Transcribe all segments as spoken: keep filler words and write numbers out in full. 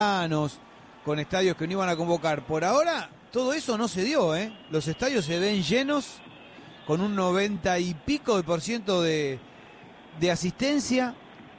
con estadios que no iban a convocar. Por ahora, todo eso no se dio, ¿eh? Los estadios se ven llenos, con un noventa y pico de por ciento de, de asistencia.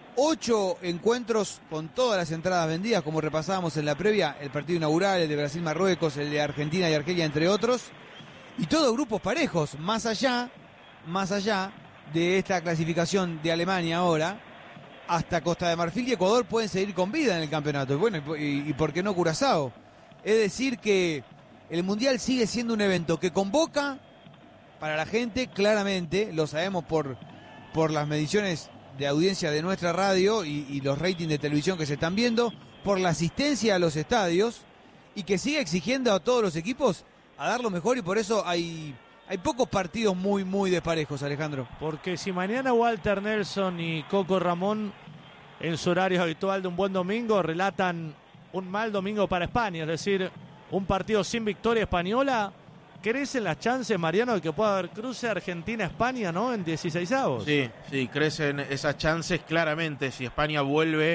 Ocho encuentros con todas las entradas vendidas, como repasábamos en la previa, el partido inaugural, el de Brasil-Marruecos, el de Argentina y Argelia, entre otros. Y todos grupos parejos, más allá, más allá de esta clasificación de Alemania ahora, hasta Costa de Marfil y Ecuador pueden seguir con vida en el campeonato. Bueno, y, y por qué no Curazao. Es decir que el Mundial sigue siendo un evento que convoca para la gente, claramente, lo sabemos por, por las mediciones de audiencia de nuestra radio y, y los ratings de televisión que se están viendo, por la asistencia a los estadios, y que sigue exigiendo a todos los equipos a dar lo mejor, y por eso hay, hay pocos partidos muy, muy desparejos, Alejandro. Porque si mañana Walter Nelson y Coco Ramón, en su horario habitual de un buen domingo, relatan un mal domingo para España, es decir, un partido sin victoria española, ¿crecen las chances, Mariano, de que pueda haber cruce Argentina-España, ¿no? En dieciseisavos. Sí, sí, crecen esas chances claramente. Si España vuelve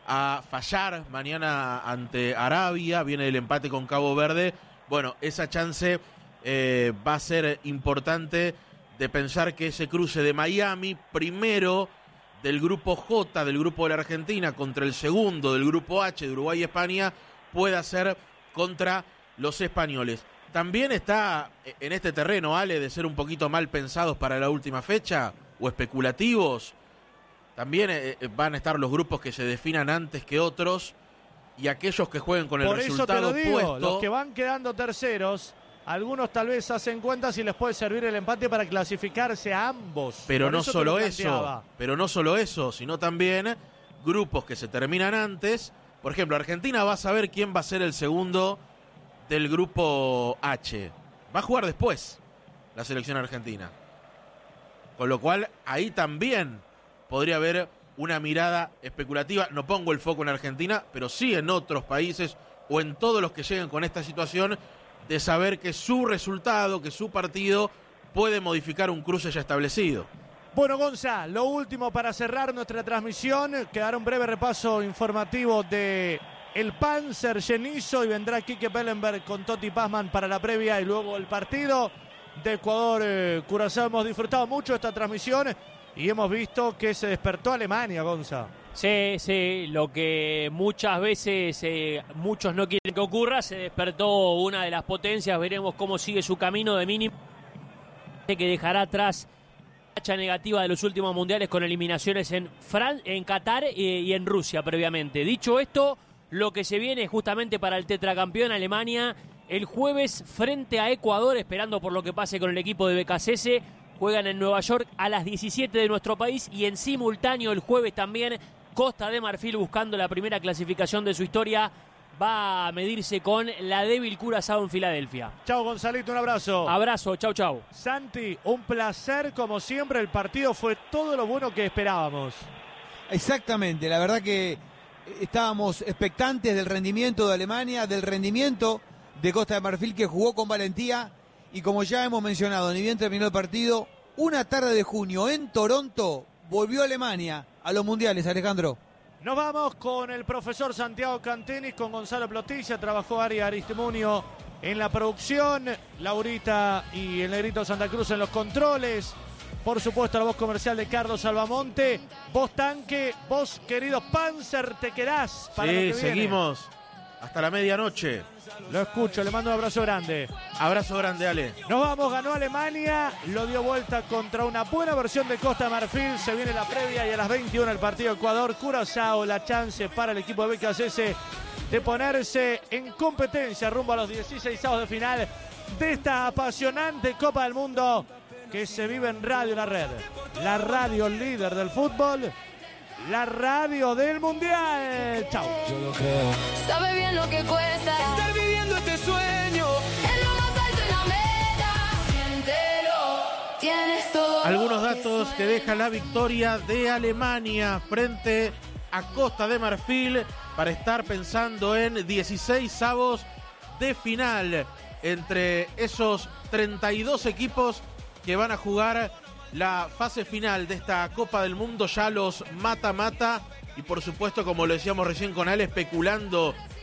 a fallar mañana ante Arabia, viene el empate con Cabo Verde, bueno, esa chance eh, va a ser importante de pensar que ese cruce de Miami, primero del grupo J, del grupo de la Argentina, contra el segundo del grupo H, de Uruguay y España, pueda ser contra los españoles. También está en este terreno, Ale, de ser un poquito mal pensados para la última fecha o especulativos. También eh, van a estar los grupos que se definan antes que otros y aquellos que jueguen con el Por resultado eso te lo digo, opuesto. los que van quedando terceros, algunos tal vez hacen cuenta si les puede servir el empate para clasificarse a ambos. Pero Por no eso solo eso, pero no solo eso, sino también grupos que se terminan antes. Por ejemplo, Argentina va a saber quién va a ser el segundo del grupo H. Va a jugar después la selección argentina. Con lo cual, ahí también podría haber una mirada especulativa. No pongo el foco en Argentina, pero sí en otros países o en todos los que lleguen con esta situación, de saber que su resultado, que su partido puede modificar un cruce ya establecido. Bueno, Gonza, lo último para cerrar nuestra transmisión, quedará un breve repaso informativo de el Panzer Genizo y vendrá Quique Pellenberg con Toti Pazman para la previa y luego el partido de Ecuador-Curazao. Hemos disfrutado mucho esta transmisión y hemos visto que se despertó Alemania, Gonza. Sí, sí, lo que muchas veces eh, muchos no quieren que ocurra, se despertó una de las potencias, veremos cómo sigue su camino de mínimo, que dejará atrás la racha negativa de los últimos mundiales con eliminaciones en, Fran en Qatar eh, y en Rusia previamente. Dicho esto, lo que se viene justamente para el tetracampeón Alemania, el jueves frente a Ecuador, esperando por lo que pase con el equipo de B K C S, juegan en Nueva York a las diecisiete de nuestro país y en simultáneo el jueves también Costa de Marfil, buscando la primera clasificación de su historia, va a medirse con la débil Curazao en Filadelfia. Chau, Gonzalito, un abrazo. Abrazo, chau, chau. Santi, un placer como siempre, el partido fue todo lo bueno que esperábamos. Exactamente, la verdad que estábamos expectantes del rendimiento de Alemania, del rendimiento de Costa de Marfil, que jugó con valentía, y como ya hemos mencionado, ni bien terminó el partido, una tarde de junio en Toronto volvió Alemania a los mundiales, Alejandro. Nos vamos con el profesor Santiago Cantenis, con Gonzalo Plotilla, trabajó Ari Aristimunio en la producción, Laurita y el Negrito Santa Cruz en los controles. Por supuesto, la voz comercial de Carlos Salvamonte. Vos, Tanque, vos, querido Panzer, te quedás para sí, lo que viene. Seguimos hasta la medianoche. Lo escucho, le mando un abrazo grande. Abrazo grande, Ale. Nos vamos, ganó Alemania, lo dio vuelta contra una buena versión de Costa de Marfil. Se viene la previa y a las veintiuna el partido Ecuador-Curazao. La chance para el equipo de B K C S de ponerse en competencia rumbo a los dieciseisavos de final de esta apasionante Copa del Mundo que se vive en Radio La Red, la radio líder del fútbol, la radio del Mundial. Chau. Yo lo creo. Sabe bien lo que cuesta estar viviendo este sueño. En lo más alto en la meta. Siéntelo. Tienes todo. Algunos datos que deja la victoria de Alemania frente a Costa de Marfil para estar pensando en dieciseisavos de final entre esos treinta y dos equipos que van a jugar la fase final de esta Copa del Mundo, ya los mata-mata. y por supuesto, como lo decíamos recién con Ale, especulando